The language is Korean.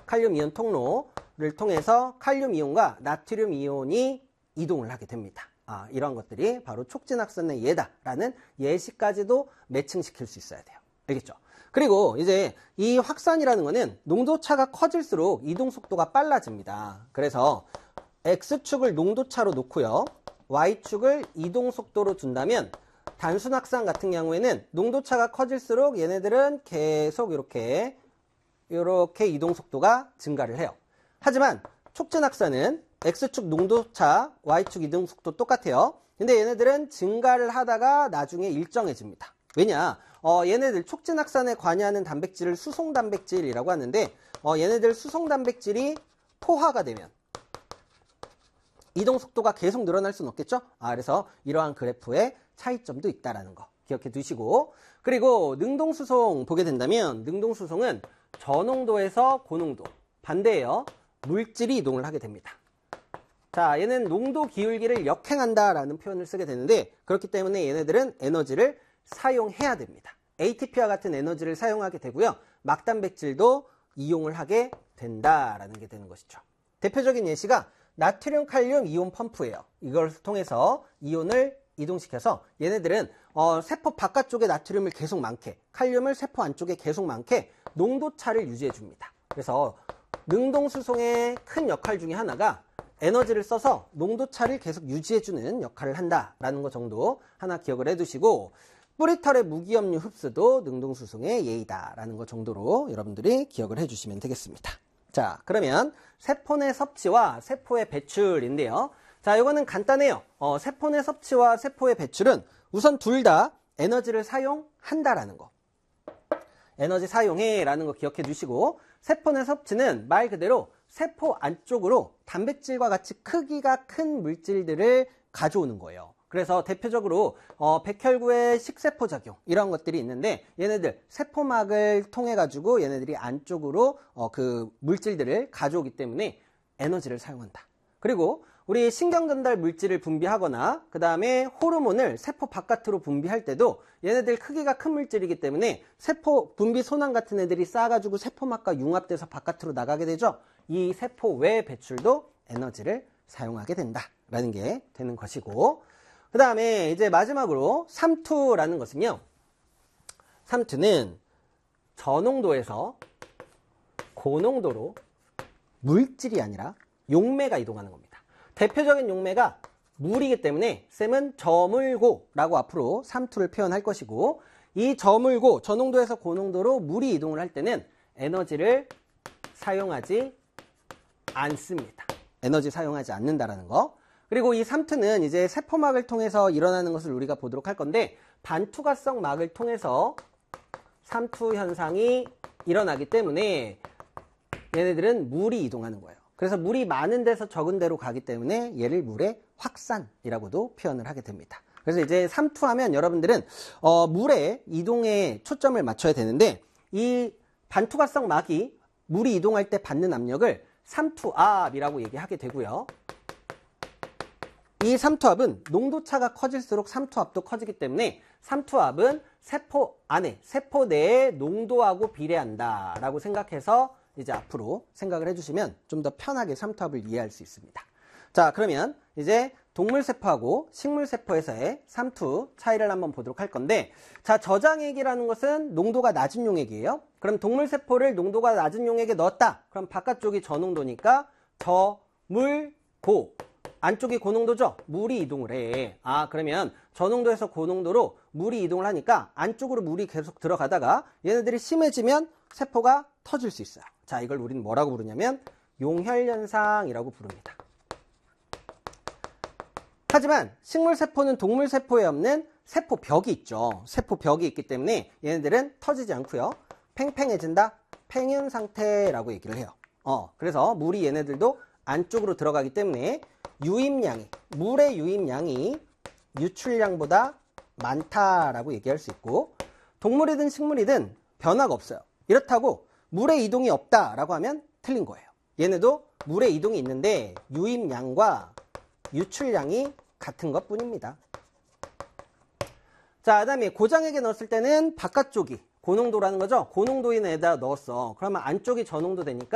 칼륨 이온 통로를 통해서 칼륨 이온과 나트륨 이온이 이동을 하게 됩니다. 이런 것들이 바로 촉진확산의 예다라는 예시까지도 매칭시킬 수 있어야 돼요. 알겠죠? 그리고 이제 이 확산이라는 거는 농도차가 커질수록 이동 속도가 빨라집니다. 그래서 X축을 농도차로 놓고요. Y축을 이동 속도로 둔다면 단순 확산 같은 경우에는 농도차가 커질수록 얘네들은 계속 이렇게 이동 속도가 증가를 해요. 하지만 촉진 확산은 X축 농도차, Y축 이동 속도 똑같아요. 근데 얘네들은 증가를 하다가 나중에 일정해집니다. 왜냐? 얘네들 촉진 확산에 관여하는 단백질을 수송 단백질이라고 하는데 얘네들 수송 단백질이 포화가 되면 이동 속도가 계속 늘어날 수는 없겠죠? 그래서 이러한 그래프에 차이점도 있다라는 거 기억해 두시고, 그리고 능동수송 보게 된다면 능동수송은 저농도에서 고농도, 반대예요. 물질이 이동을 하게 됩니다. 자, 얘는 농도 기울기를 역행한다라는 표현을 쓰게 되는데, 그렇기 때문에 얘네들은 에너지를 사용해야 됩니다. ATP와 같은 에너지를 사용하게 되고요. 막단백질도 이용을 하게 된다라는 게 되는 것이죠. 대표적인 예시가 나트륨 칼륨 이온 펌프예요. 이걸 통해서 이온을 이동시켜서 얘네들은 세포 바깥쪽에 나트륨을 계속 많게, 칼륨을 세포 안쪽에 계속 많게 농도차를 유지해 줍니다. 그래서 능동수송의 큰 역할 중에 하나가 에너지를 써서 농도차를 계속 유지해주는 역할을 한다라는 것 정도 하나 기억을 해두시고, 뿌리털의 무기염류 흡수도 능동수송의 예이다라는 것 정도로 여러분들이 기억을 해주시면 되겠습니다. 자, 그러면 세포 내 섭취와 세포의 배출인데요. 자, 이거는 간단해요. 세포 내 섭취와 세포의 배출은 우선 둘 다 에너지를 사용한다라는 거. 에너지 사용해라는 거 기억해 두시고, 세포 내 섭취는 말 그대로 세포 안쪽으로 단백질과 같이 크기가 큰 물질들을 가져오는 거예요. 그래서 대표적으로 백혈구의 식세포 작용 이런 것들이 있는데, 얘네들 세포막을 통해 가지고 얘네들이 안쪽으로 그 물질들을 가져오기 때문에 에너지를 사용한다. 그리고 우리 신경전달 물질을 분비하거나 그 다음에 호르몬을 세포 바깥으로 분비할 때도 얘네들 크기가 큰 물질이기 때문에 세포 분비 소낭 같은 애들이 쌓아가지고 세포막과 융합돼서 바깥으로 나가게 되죠. 이 세포 외 배출도 에너지를 사용하게 된다라는 게 되는 것이고, 그 다음에 이제 마지막으로 삼투라는 것은요. 삼투는 저농도에서 고농도로 물질이 아니라 용매가 이동하는 겁니다. 대표적인 용매가 물이기 때문에 쌤은 저물고라고 앞으로 삼투를 표현할 것이고, 이 저물고, 저농도에서 고농도로 물이 이동을 할 때는 에너지를 사용하지 않습니다. 에너지 사용하지 않는다라는 거. 그리고 이 삼투는 이제 세포막을 통해서 일어나는 것을 우리가 보도록 할 건데, 반투과성 막을 통해서 삼투 현상이 일어나기 때문에 얘네들은 물이 이동하는 거예요. 그래서 물이 많은 데서 적은 데로 가기 때문에 얘를 물의 확산이라고도 표현을 하게 됩니다. 그래서 이제 삼투하면 여러분들은 물의 이동에 초점을 맞춰야 되는데, 이 반투과성 막이 물이 이동할 때 받는 압력을 삼투압이라고 얘기하게 되고요. 이 삼투압은 농도차가 커질수록 삼투압도 커지기 때문에 삼투압은 세포 안에, 세포 내의 농도하고 비례한다라고 생각해서 이제 앞으로 생각을 해주시면 좀 더 편하게 삼투압을 이해할 수 있습니다. 자, 그러면 이제 동물세포하고 식물세포에서의 삼투 차이를 한번 보도록 할 건데, 자, 저장액이라는 것은 농도가 낮은 용액이에요. 그럼 동물세포를 농도가 낮은 용액에 넣었다. 그럼 바깥쪽이 저농도니까 저물고, 안쪽이 고농도죠? 물이 이동을 해. 그러면 저농도에서 고농도로 물이 이동을 하니까 안쪽으로 물이 계속 들어가다가 얘네들이 심해지면 세포가 터질 수 있어요. 자, 이걸 우리는 뭐라고 부르냐면 용혈현상이라고 부릅니다. 하지만 식물세포는 동물세포에 없는 세포벽이 있죠. 세포벽이 있기 때문에 얘네들은 터지지 않고요. 팽팽해진다, 팽윤 상태라고 얘기를 해요. 그래서 물이 얘네들도 안쪽으로 들어가기 때문에 유입량이, 물의 유입량이 유출량보다 많다라고 얘기할 수 있고, 동물이든 식물이든 변화가 없어요. 이렇다고 물의 이동이 없다라고 하면 틀린 거예요. 얘네도 물의 이동이 있는데 유입량과 유출량이 같은 것 뿐입니다. 자, 그 다음에 고장액에 넣었을 때는 바깥쪽이 고농도라는 거죠. 고농도인 애에다 넣었어. 그러면 안쪽이 저농도 되니까